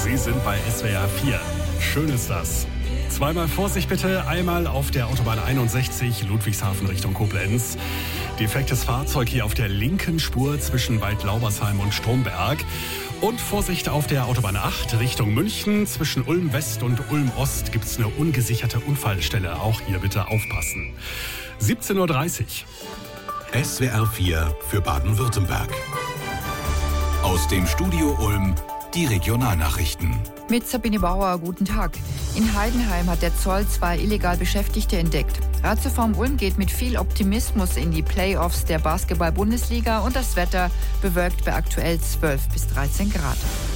Sie sind bei SWR 4. Schön ist das. Zweimal Vorsicht bitte. Einmal auf der Autobahn 61 Ludwigshafen Richtung Koblenz. Defektes Fahrzeug hier auf der linken Spur zwischen Waldlaubersheim und Stromberg. Und Vorsicht auf der Autobahn 8 Richtung München. Zwischen Ulm West und Ulm Ost gibt es eine ungesicherte Unfallstelle. Auch hier bitte aufpassen. 17:30 Uhr. SWR 4 für Baden-Württemberg. Aus dem Studio Ulm die Regionalnachrichten. Mit Sabine Bauer, guten Tag. In Heidenheim hat der Zoll 2 illegal Beschäftigte entdeckt. Ratiofarm Ulm geht mit viel Optimismus in die Playoffs der Basketball-Bundesliga und das Wetter bewölkt bei aktuell 12 bis 13 Grad.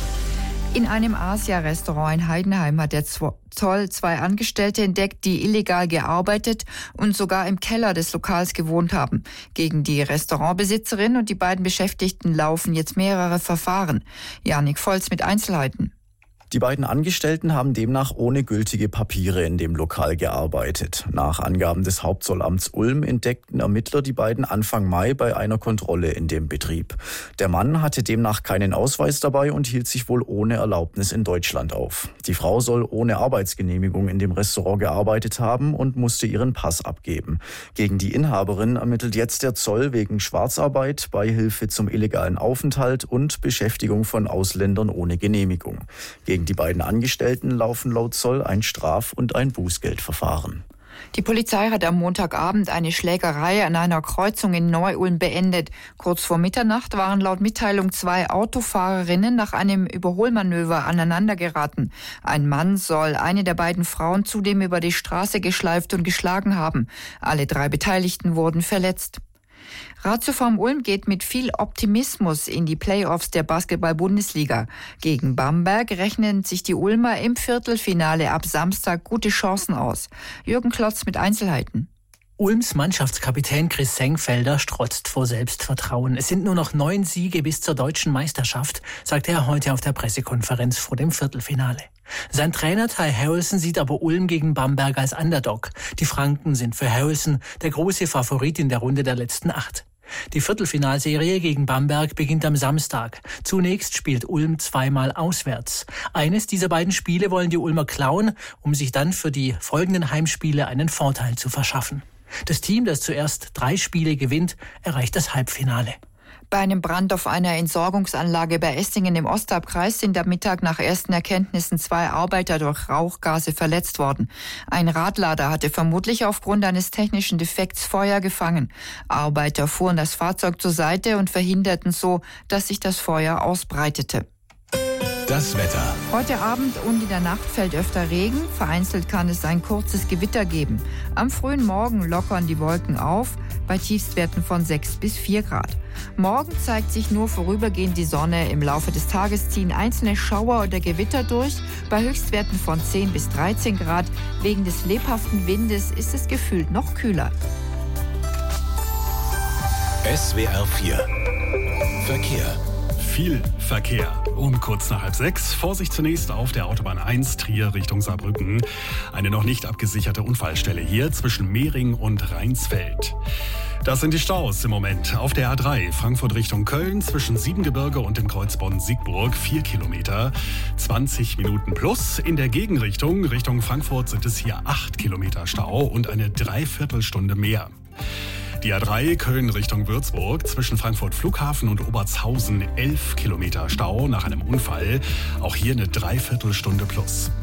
In einem Asia-Restaurant in Heidenheim hat der Zoll 2 Angestellte entdeckt, die illegal gearbeitet und sogar im Keller des Lokals gewohnt haben. Gegen die Restaurantbesitzerin und die beiden Beschäftigten laufen jetzt mehrere Verfahren. Janik Volz mit Einzelheiten. Die beiden Angestellten haben demnach ohne gültige Papiere in dem Lokal gearbeitet. Nach Angaben des Hauptzollamts Ulm entdeckten Ermittler die beiden Anfang Mai bei einer Kontrolle in dem Betrieb. Der Mann hatte demnach keinen Ausweis dabei und hielt sich wohl ohne Erlaubnis in Deutschland auf. Die Frau soll ohne Arbeitsgenehmigung in dem Restaurant gearbeitet haben und musste ihren Pass abgeben. Gegen die Inhaberin ermittelt jetzt der Zoll wegen Schwarzarbeit, Beihilfe zum illegalen Aufenthalt und Beschäftigung von Ausländern ohne Genehmigung. Gegen die beiden Angestellten laufen laut Zoll ein Straf- und ein Bußgeldverfahren. Die Polizei hat am Montagabend eine Schlägerei an einer Kreuzung in Neu-Ulm beendet. Kurz vor Mitternacht waren laut Mitteilung 2 Autofahrerinnen nach einem Überholmanöver aneinandergeraten. Ein Mann soll eine der beiden Frauen zudem über die Straße geschleift und geschlagen haben. Alle 3 Beteiligten wurden verletzt. Ratiofarm Ulm geht mit viel Optimismus in die Playoffs der Basketball-Bundesliga. Gegen Bamberg rechnen sich die Ulmer im Viertelfinale ab Samstag gute Chancen aus. Jürgen Klotz mit Einzelheiten. Ulms Mannschaftskapitän Chris Senkfelder strotzt vor Selbstvertrauen. Es sind nur noch 9 Siege bis zur deutschen Meisterschaft, sagte er heute auf der Pressekonferenz vor dem Viertelfinale. Sein Trainer Ty Harrelson sieht aber Ulm gegen Bamberg als Underdog. Die Franken sind für Harrelson der große Favorit in der Runde der letzten 8. Die Viertelfinalserie gegen Bamberg beginnt am Samstag. Zunächst spielt Ulm 2-mal auswärts. Eines dieser beiden Spiele wollen die Ulmer klauen, um sich dann für die folgenden Heimspiele einen Vorteil zu verschaffen. Das Team, das zuerst 3 Spiele gewinnt, erreicht das Halbfinale. Bei einem Brand auf einer Entsorgungsanlage bei Essingen im Ostalbkreis sind am Mittag nach ersten Erkenntnissen 2 Arbeiter durch Rauchgase verletzt worden. Ein Radlader hatte vermutlich aufgrund eines technischen Defekts Feuer gefangen. Arbeiter fuhren das Fahrzeug zur Seite und verhinderten so, dass sich das Feuer ausbreitete. Das Wetter. Heute Abend und in der Nacht fällt öfter Regen. Vereinzelt kann es ein kurzes Gewitter geben. Am frühen Morgen lockern die Wolken auf, bei Tiefstwerten von 6 bis 4 Grad. Morgen zeigt sich nur vorübergehend die Sonne. Im Laufe des Tages ziehen einzelne Schauer oder Gewitter durch. Bei Höchstwerten von 10 bis 13 Grad. Wegen des lebhaften Windes ist es gefühlt noch kühler. SWR 4 Verkehr. Viel Verkehr. Um kurz nach 5:30. Vorsicht zunächst auf der Autobahn 1 Trier Richtung Saarbrücken. Eine noch nicht abgesicherte Unfallstelle hier zwischen Mehring und Rheinsfeld. Das sind die Staus im Moment. Auf der A3 Frankfurt Richtung Köln zwischen Siebengebirge und dem Kreuz Bonn-Siegburg 4 Kilometer, 20 Minuten plus. In der Gegenrichtung Richtung Frankfurt sind es hier 8 Kilometer Stau und eine Dreiviertelstunde mehr. Die A3 Köln Richtung Würzburg zwischen Frankfurt Flughafen und Obertshausen 11 Kilometer Stau nach einem Unfall. Auch hier eine Dreiviertelstunde plus.